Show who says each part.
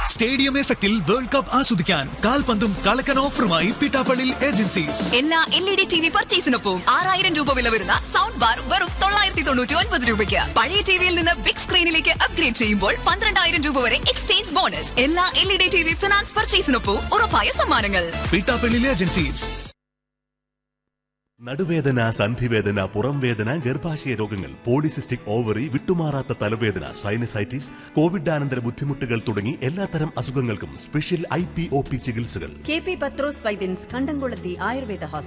Speaker 1: Stadium എഫക്റ്റിൽ world cup ആസ്വദിക്കാൻ കാൽപന്തും കളക്കൻ ഓഫറുമായി Pittappilly agencies.
Speaker 2: എല്ലാ LED TV പർച്ചേസിനൊപ്പം 6000 രൂപ വില വരുന്ന സൗണ്ട് ബാർ വെറും 999 രൂപയ്ക്ക്. പഴയ ടിവിയിൽ നിന്ന് ബിഗ് സ്ക്രീനിലേക്ക് അപ്ഗ്രേഡ് ചെയ്യുമ്പോൾ 12000 രൂപ വരെ എക്സ്ചേഞ്ച് ബോണസ്. എല്ലാ LED TV ഫിനാൻസ് പർച്ചേസിനൊപ്പം ഉറപ്പായ സമ്മാനങ്ങൾ.
Speaker 1: പിട്ടാപ്പള്ളി ഏജൻസീസ്.
Speaker 3: നടുവേദന, സന്ധിവേദന, പുറംവേദന, ഗർഭാശയ രോഗങ്ങൾ, പോളിസിസ്റ്റിക് ഓവറി, വിട്ടുമാറാത്ത തലവേദന, സൈനസൈറ്റിസ്, കോവിഡാനന്തര ബുദ്ധിമുട്ടുകൾ തുടങ്ങി എല്ലാത്തരം അസുഖങ്ങൾക്കും സ്പെഷ്യൽ IPOP ചികിത്സകൾ.
Speaker 4: KP പത്രോസ് വൈദ്യൻസ് കണ്ടംകുളത്തി ആയുർവേദ ഹോസ്പിറ്റൽ.